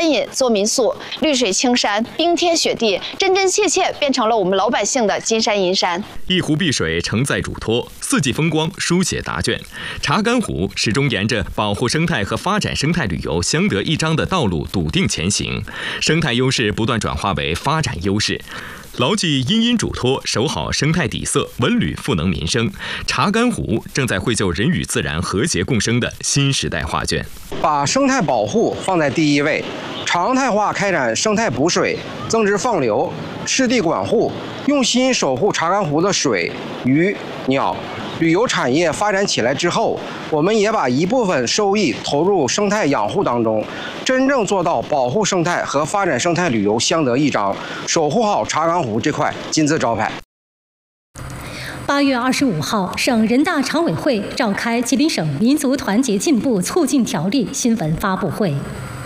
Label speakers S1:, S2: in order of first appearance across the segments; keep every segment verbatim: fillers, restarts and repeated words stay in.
S1: 餐饮、做民宿，绿水青山、冰天雪地，真真切切变成了我们老百姓的金山银山。
S2: 一湖碧水承载嘱托，四季风光书写答卷。查干湖始终沿着保护生态和发展生态旅游相得益彰的道路笃定前行，生态优势不断转化为发展优势。牢记殷殷嘱托，守好生态底色，文旅赋能民生。查干湖正在绘就人与自然和谐共生的新时代画卷。
S3: 把生态保护放在第一位，常态化开展生态补水、增值放流、湿地管护，用心守护查干湖的水、鱼、鸟。旅游产业发展起来之后，我们也把一部分收益投入生态养护当中，真正做到保护生态和发展生态旅游相得益彰，守护好查干湖这块金字招牌。
S4: 八月二十五号，省人大常委会召开吉林省民族团结进步促进条例新闻发布会。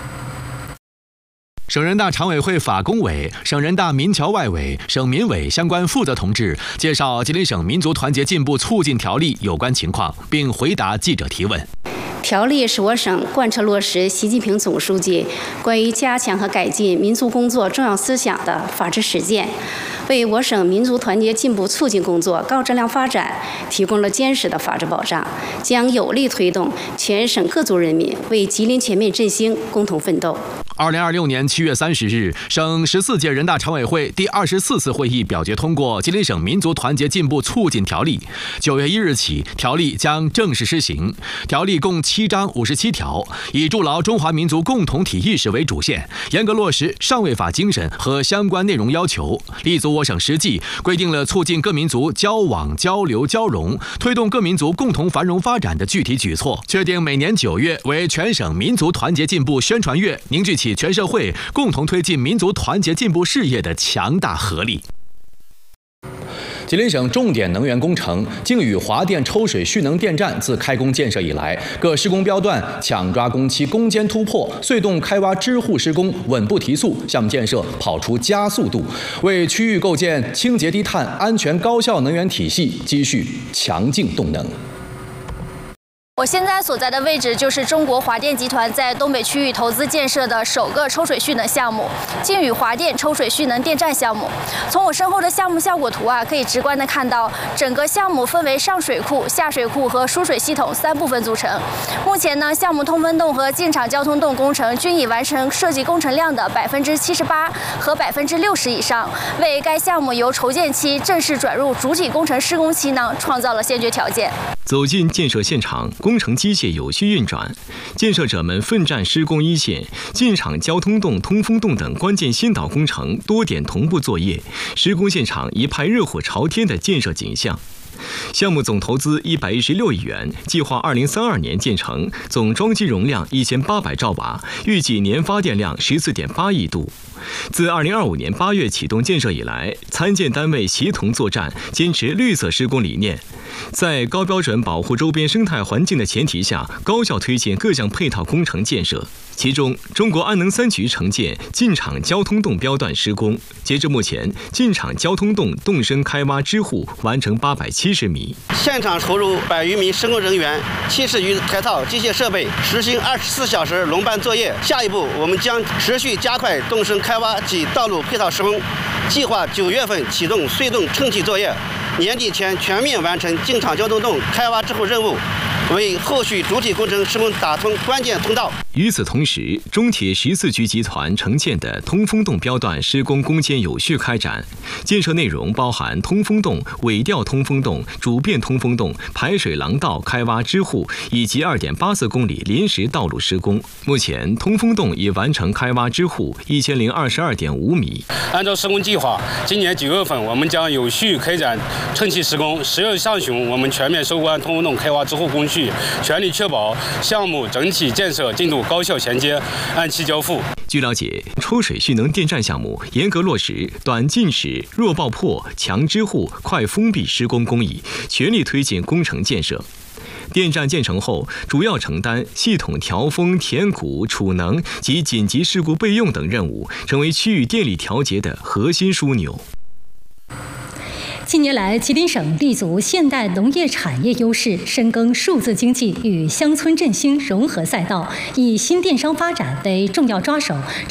S5: 省人大常委会法工委、省人大民侨外委、省民委相关负责同志介绍吉林省民族团结进步促进条例有关情况，并回答记者提问。
S6: 条例是我省贯彻落实习近平总书记关于加强和改进民族工作重要思想的法治实践，为我省民族团结进步促进工作高质量发展提供了坚实的法治保障，将有力推动全省各族人民为吉林全面振兴共同奋斗。
S5: 二零二六年七月三十日，省十四届人大常委会第二十四次会议表决通过《吉林省民族团结进步促进条例》。九月一日起，条例将正式施行。条例共七章五十七条，以筑牢中华民族共同体意识为主线，严格落实上位法精神和相关内容要求，立足我省实际，规定了促进各民族交往、交流、交融，推动各民族共同繁荣发展的具体举措，确定每年九月为全省民族团结进步宣传月，凝聚起全社会共同推进民族团结进步事业的强大合力。吉林省重点能源工程靖宇华电抽水蓄能电站自开工建设以来，各施工标段抢抓工期攻坚突破，遂动开挖支护施工稳步提速，项目建设跑出加速度，为区域构建清洁低碳、安全高效能源体系积蓄强劲动能。
S7: 我现在所在的位置就是中国华电集团在东北区域投资建设的首个抽水蓄能项目——靖宇华电抽水蓄能电站项目。从我身后的项目效果图啊，可以直观地看到，整个项目分为上水库、下水库和输水系统三部分组成。目前呢，项目通风洞和进场交通洞工程均已完成设计工程量的百分之七十八和百分之六十以上，为该项目由筹建期正式转入主体工程施工期呢，创造了先决条件。
S2: 走进建设现场，工程机械有序运转，建设者们奋战施工一线，进场交通洞、通风洞等关键先导工程多点同步作业，施工现场一派热火朝天的建设景象。项目总投资一百一十六亿元，计划二零三二年建成，总装机容量一千八百兆瓦，预计年发电量十四点八亿度。自二零二五年八月启动建设以来，参建单位协同作战，坚持绿色施工理念，在高标准保护周边生态环境的前提下，高效推进各项配套工程建设。其中，中国安能三局承建进场交通洞标段施工，截至目前，进场交通洞洞深开挖支护完成八百七十米。
S8: 现场投入百余名施工人员，七十余台套机械设备，实行二十四小时轮班作业。下一步，我们将持续加快洞深开挖及道路配套施工，计划九月份启动隧洞称体作业，年底前全面完成进场交通洞开挖支护任务，为后续主体工程施工打通关键通道。
S2: 与此同时，中铁十四局集团承建的通风洞标段施工攻坚有序开展，建设内容包含通风洞、尾调通风洞、主变通风洞、排水廊道开挖支护以及二点八四公里临时道路施工。目前，通风洞已完成开挖支护一千零二十二点五米。
S9: 按照施工计划，今年九月份我们将有序开展称期施工，十月上旬我们全面收官通风洞开挖支护工序，全力确保项目整体建设进度高效衔接，按期交付。
S2: 据了解，抽水蓄能电站项目严格落实短进尺、弱爆破、强支护、快封闭施工工艺，全力推进工程建设。电站建成后，主要承担系统调峰、填谷、储能及紧急事故备用等任务，成为区域电力调节的核心枢纽。
S4: 近年来，吉林省立足现代农业产业优势，深耕数字经济与乡村振兴融合赛道，以新电商发展为重要抓手，